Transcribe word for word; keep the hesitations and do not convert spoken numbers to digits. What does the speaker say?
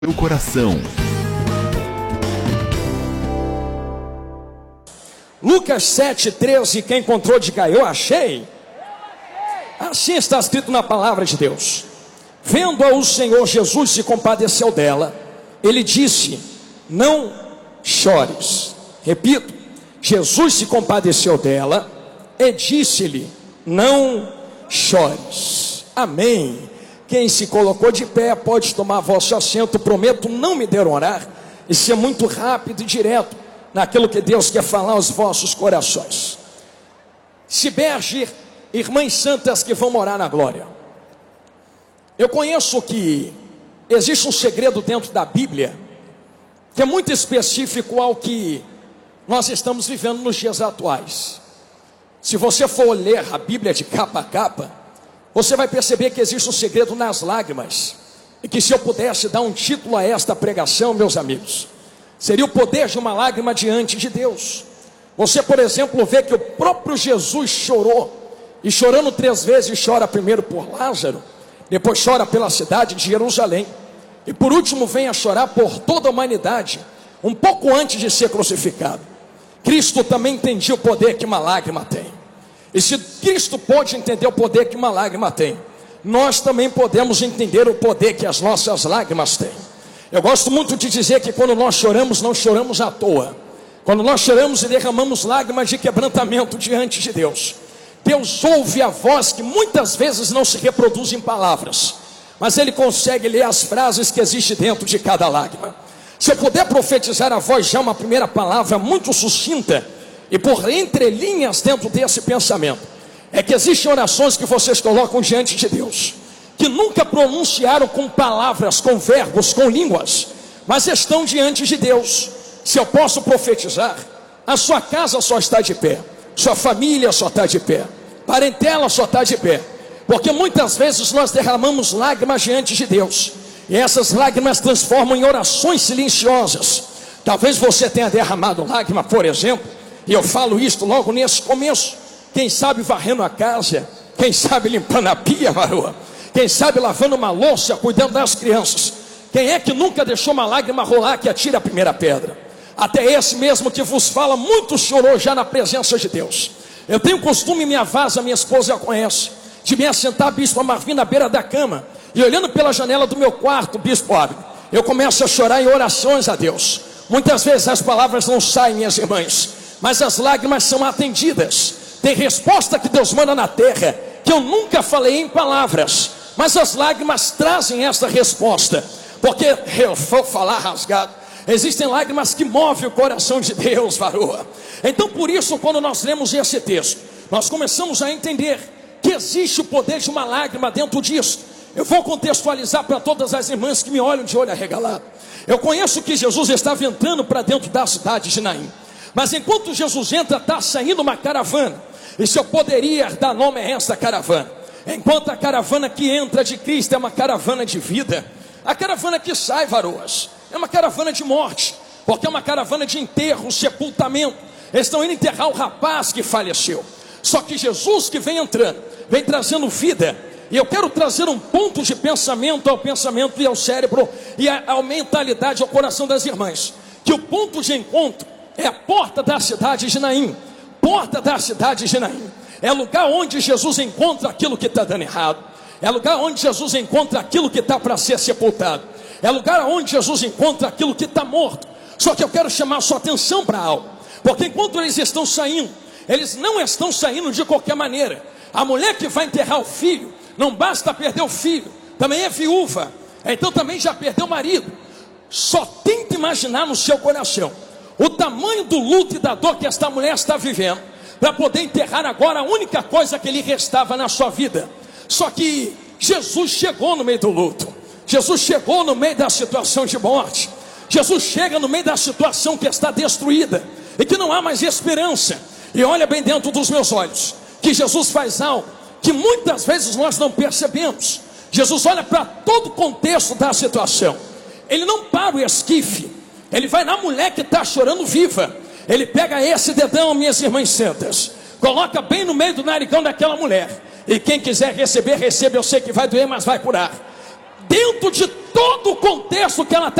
Meu coração. Lucas sete, treze, quem encontrou diga eu achei. Assim está escrito na palavra de Deus. Vendo-a o Senhor Jesus se compadeceu dela. Ele disse: não chores. Repito, Jesus se compadeceu dela e disse-lhe: não chores. Amém. Quem se colocou de pé pode tomar vosso assento. Prometo não me demorar e ser muito rápido e direto naquilo que Deus quer falar aos vossos corações. Ciberge, irmãs santas que vão morar na glória. Eu conheço que existe um segredo dentro da Bíblia que é muito específico ao que nós estamos vivendo nos dias atuais. Se você for ler a Bíblia de capa a capa, você vai perceber que existe um segredo nas lágrimas. E que se eu pudesse dar um título a esta pregação, meus amigos, seria o poder de uma lágrima diante de Deus. Você, por exemplo, vê que o próprio Jesus chorou. E chorando três vezes, chora primeiro por Lázaro, depois chora pela cidade de Jerusalém, e por último vem a chorar por toda a humanidade, um pouco antes de ser crucificado. Cristo também entendia o poder que uma lágrima tem. E se Cristo pode entender o poder que uma lágrima tem, nós também podemos entender o poder que as nossas lágrimas têm. Eu gosto muito de dizer que quando nós choramos, não choramos à toa. Quando nós choramos e derramamos lágrimas de quebrantamento diante de Deus, Deus ouve a voz que muitas vezes não se reproduz em palavras, mas Ele consegue ler as frases que existem dentro de cada lágrima. Se eu puder profetizar a voz já uma primeira palavra muito sucinta, e por entre linhas dentro desse pensamento, é que existem orações que vocês colocam diante de Deus, que nunca pronunciaram com palavras, com verbos, com línguas, mas estão diante de Deus. Se eu posso profetizar, a sua casa só está de pé, sua família só está de pé, parentela só está de pé, porque muitas vezes nós derramamos lágrimas diante de Deus, e essas lágrimas transformam em orações silenciosas. Talvez você tenha derramado lágrima, por exemplo, e eu falo isto logo nesse começo, quem sabe varrendo a casa, quem sabe limpando a pia, varoa, quem sabe lavando uma louça, cuidando das crianças. Quem é que nunca deixou uma lágrima rolar que atira a primeira pedra? Até esse mesmo que vos fala, muito chorou já na presença de Deus. Eu tenho costume, minha vaza, minha esposa a conhece, de me assentar, bispo Marvim, na beira da cama, e olhando pela janela do meu quarto, bispo Abner, eu começo a chorar em orações a Deus. Muitas vezes as palavras não saem, minhas irmãs, mas as lágrimas são atendidas. Tem resposta que Deus manda na terra, que eu nunca falei em palavras, mas as lágrimas trazem essa resposta, porque eu vou falar rasgado. Existem lágrimas que movem o coração de Deus, varoa. Então por isso, quando nós lemos esse texto, nós começamos a entender que existe o poder de uma lágrima dentro disso. Eu vou contextualizar para todas as irmãs que me olham de olho arregalado. Eu conheço que Jesus estava entrando para dentro da cidade de Naim, mas enquanto Jesus entra, está saindo uma caravana. E se eu poderia dar nome a essa caravana, enquanto a caravana que entra de Cristo é uma caravana de vida, a caravana que sai, varoas, é uma caravana de morte, porque é uma caravana de enterro, sepultamento. Eles estão indo enterrar o rapaz que faleceu. Só que Jesus que vem entrando, vem trazendo vida. E eu quero trazer um ponto de pensamento ao pensamento e ao cérebro e à, à mentalidade, ao coração das irmãs, que o ponto de encontro é a porta da cidade de Naim. Porta da cidade de Naim é lugar onde Jesus encontra aquilo que está dando errado. É lugar onde Jesus encontra aquilo que está para ser sepultado. É lugar onde Jesus encontra aquilo que está morto. Só que eu quero chamar a sua atenção para algo, porque enquanto eles estão saindo, eles não estão saindo de qualquer maneira. A mulher que vai enterrar o filho, não basta perder o filho, também é viúva, então também já perdeu o marido. Só tenta imaginar no seu coração o tamanho do luto e da dor que esta mulher está vivendo, para poder enterrar agora a única coisa que lhe restava na sua vida. Só que Jesus chegou no meio do luto, Jesus chegou no meio da situação de morte, Jesus chega no meio da situação que está destruída, e que não há mais esperança. E olha bem dentro dos meus olhos, que Jesus faz algo que muitas vezes nós não percebemos. Jesus olha para todo o contexto da situação, Ele não para o esquife, Ele vai na mulher que está chorando viva. Ele pega esse dedão, minhas irmãs santas, coloca bem no meio do narigão daquela mulher. E quem quiser receber, receba. Eu sei que vai doer, mas vai curar. dentro de todo o contexto que ela está